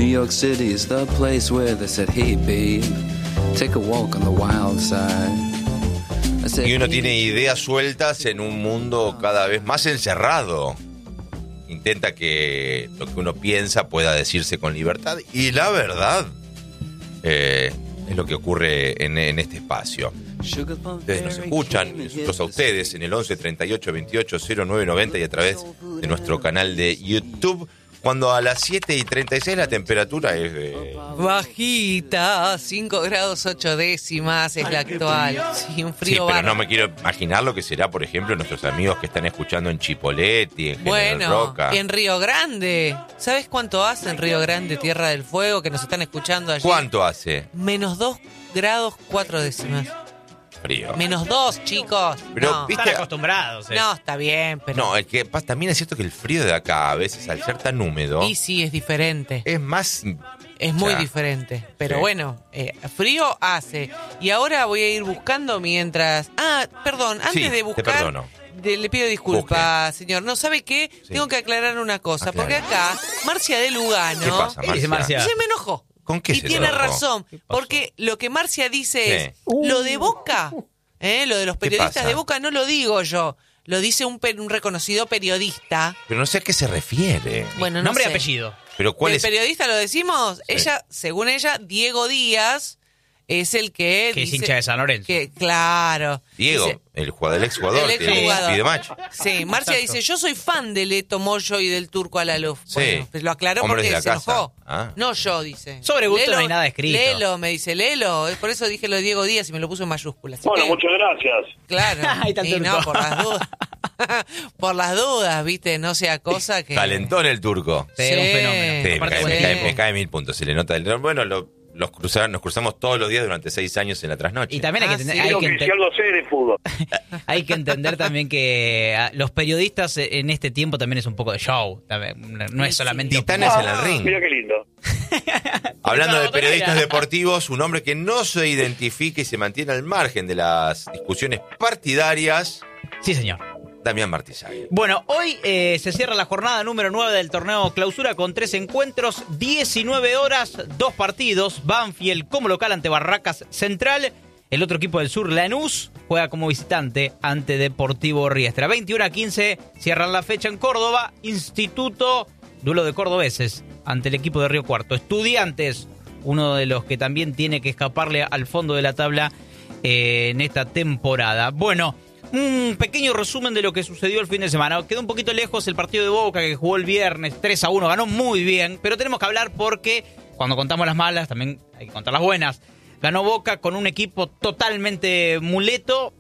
New York City is the place where they said, hey babe, take a walk on the wild side. Y uno tiene ideas sueltas en un mundo cada vez más encerrado. Intenta que lo que uno piensa pueda decirse con libertad. Y la verdad es lo que ocurre en este espacio. Ustedes nos escuchan, nosotros a ustedes en el 11 38 28 09 90 y a través de nuestro canal de YouTube. Cuando a las 7:36 la temperatura es de... bajita, 5 grados 8 décimas es la actual. Sí, un frío pero no me quiero imaginar lo que será, por ejemplo, nuestros amigos que están escuchando en Chipoleti, en General Roca. En Río Grande. ¿Sabes cuánto hace en Río Grande, Tierra del Fuego, que nos están escuchando allí? ¿Cuánto hace? Menos 2 grados 4 décimas. Frío. Menos 2, chicos. Pero, no. ¿viste? Están acostumbrados. No, está bien, pero... No, es que también es cierto que el frío de acá, a veces, al ser tan húmedo... Y sí, es diferente. Es más... Es muy diferente. Pero bueno, frío hace. Y ahora voy a ir buscando mientras... Perdón, antes de buscar... te perdono. Le pido disculpas, señor. No, ¿sabe qué? Sí. Tengo que aclarar una cosa. Porque acá, Marcia de Lugano... ¿Qué pasa, Marcia? Se me enojó. ¿Con qué y tiene razón, porque lo que Marcia dice es, lo de Boca, lo de los periodistas de Boca no lo digo yo, lo dice un reconocido periodista. Pero no sé a qué se refiere. Bueno, no nombre sé. y apellido. Pero ¿cuál es? ¿El periodista lo decimos? Sí. Ella, según ella, Diego Díaz es el que dice, es hincha de San Lorenzo. Claro. Diego, dice, el exjugador exjugador. Pide match. Sí, Marcia dice, yo soy fan de Leto Moyo y del Turco Alaluf. Sí. Bueno, pues lo aclaró Hombres porque de se la casa. enojó. Ah. No yo, dice. Sobre gusto no hay nada escrito. Léelo, me dice, léelo. Por eso dije lo de Diego Díaz y me lo puso en mayúsculas. Bueno, muchas gracias. Claro. Y no, por las dudas. Por las dudas, viste, no sea cosa que... Calentón el Turco. Sí, un fenómeno. Sí, me cae 1000 puntos. Se le nota el... Bueno, nos cruzamos todos los días durante 6 años en la trasnoche. Y también hay que entender también que los periodistas en este tiempo también es un poco de show. No es solamente... Titanes en el ring. Mira qué lindo. Hablando de periodistas deportivos, un hombre que no se identifica y se mantiene al margen de las discusiones partidarias. Sí, señor. Damián Martizaglia. Bueno, hoy se cierra la jornada número 9 del torneo Clausura con 3 encuentros, 19 horas, 2 partidos. Banfield como local ante Barracas Central. El otro equipo del sur, Lanús, juega como visitante ante Deportivo Riestra. 21:15 cierran la fecha en Córdoba. Instituto, duelo de cordobeses ante el equipo de Río Cuarto. Estudiantes, uno de los que también tiene que escaparle al fondo de la tabla en esta temporada. Bueno, un pequeño resumen de lo que sucedió el fin de semana. Quedó un poquito lejos el partido de Boca que jugó el viernes 3-1, ganó muy bien, pero tenemos que hablar porque cuando contamos las malas también hay que contar las buenas. Ganó Boca con un equipo totalmente muleto.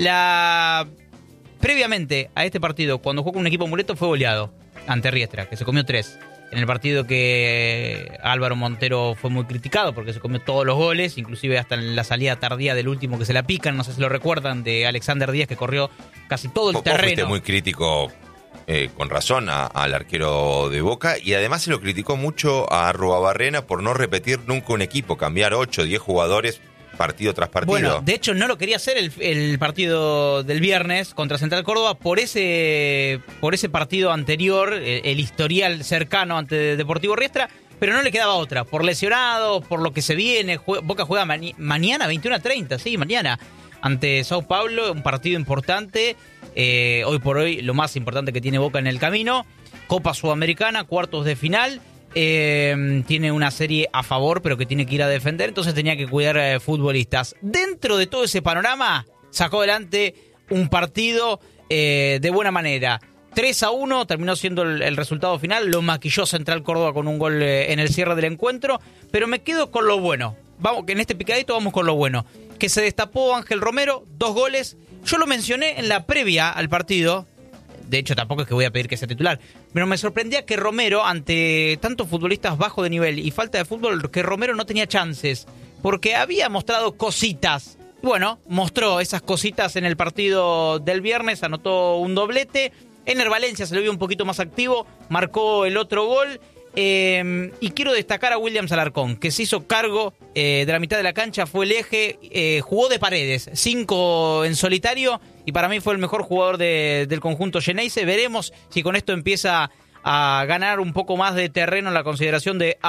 Previamente a este partido, cuando jugó con un equipo muleto, fue goleado ante Riestra, que se comió 3. En el partido que Álvaro Montero fue muy criticado porque se comió todos los goles, inclusive hasta en la salida tardía del último que se la pican, no sé si lo recuerdan, de Alexander Díaz, que corrió casi todo el terreno. Fuiste muy crítico, con razón, al arquero de Boca, y además se lo criticó mucho a Arruabarrena por no repetir nunca un equipo, cambiar 8 o 10 jugadores partido tras partido. Bueno, de hecho no lo quería hacer el partido del viernes contra Central Córdoba por ese partido anterior, el historial cercano ante Deportivo Riestra, pero no le quedaba otra, por lesionado, por lo que se viene. Boca juega mañana 21:30, sí, mañana, ante Sao Paulo, un partido importante, hoy por hoy lo más importante que tiene Boca en el camino. Copa Sudamericana, cuartos de final. Tiene una serie a favor, pero que tiene que ir a defender, entonces tenía que cuidar futbolistas. Dentro de todo ese panorama, sacó adelante un partido de buena manera. 3-1 terminó siendo el resultado final. Lo maquilló Central Córdoba con un gol en el cierre del encuentro, pero me quedo con lo bueno. Vamos, que en este picadito vamos con lo bueno. Que se destapó Ángel Romero, 2 goles. Yo lo mencioné en la previa al partido. De hecho, tampoco es que voy a pedir que sea titular. Pero me sorprendía que Romero, ante tantos futbolistas bajo de nivel y falta de fútbol, que Romero no tenía chances. Porque había mostrado cositas. Bueno, mostró esas cositas en el partido del viernes, anotó un doblete. Ener Valencia se lo vio un poquito más activo, marcó el otro gol. Y quiero destacar a Williams Alarcón, que se hizo cargo de la mitad de la cancha, fue el eje, jugó de paredes, 5 en solitario, y para mí fue el mejor jugador del conjunto Xeneize. Veremos si con esto empieza a ganar un poco más de terreno en la consideración de